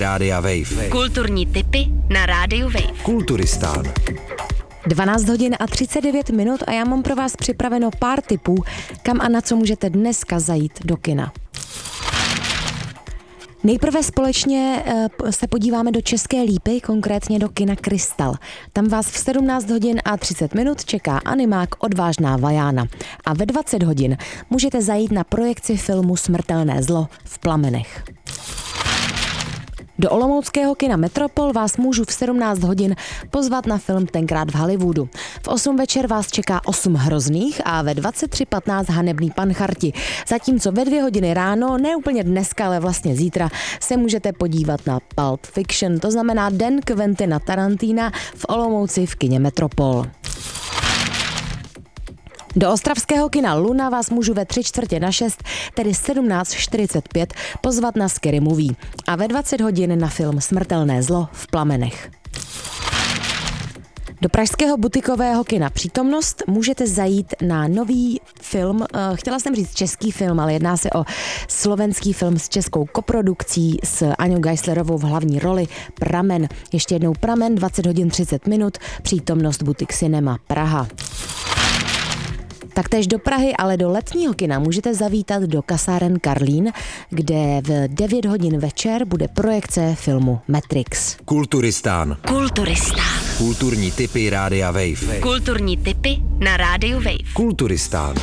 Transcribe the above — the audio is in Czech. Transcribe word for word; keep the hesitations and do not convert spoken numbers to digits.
Rádia Wave. Kulturní tipy na rádiu Wave. Kulturistán. dvanáct hodin a třicet devět minut a já mám pro vás připraveno pár tipů, kam a na co můžete dneska zajít do kina. Nejprve společně se podíváme do České Lípy, konkrétně do kina Krystal. Tam vás v sedmnáct hodin a třicet minut čeká animák Odvážná Vajána. A ve dvacet hodin můžete zajít na projekci filmu Smrtelné zlo v plamenech. Do olomouckého kina Metropol vás můžu v sedmnáct hodin pozvat na film Tenkrát v Hollywoodu. V osm večer vás čeká osm hrozných a ve dvacet tři patnáct Hanebný pancharti. Zatímco ve dvě hodiny ráno, ne úplně dneska, ale vlastně zítra, se můžete podívat na Pulp Fiction, to znamená Den Quentina Tarantina v Olomouci v kině Metropol. Do ostravského kina Luna vás můžu ve tři čtvrtě na šest, tedy sedmnáct čtyřicet pět, pozvat na Scary Movie a ve dvacet hodin na film Smrtelné zlo v plamenech. Do pražského butikového kina Přítomnost můžete zajít na nový film, chtěla jsem říct český film, ale jedná se o slovenský film s českou koprodukcí s Aňou Geislerovou v hlavní roli Pramen. Ještě jednou Pramen, dvacet hodin třicet minut, Přítomnost Butik Cinema Praha. Taktéž do Prahy, ale do letního kina můžete zavítat do kasáren Karlín, kde v devět hodin večer bude projekce filmu Matrix. Kulturistán. Kulturistán. Kulturní tipy Rádia Wave. Kulturní tipy na rádiu Wave. Kulturistán.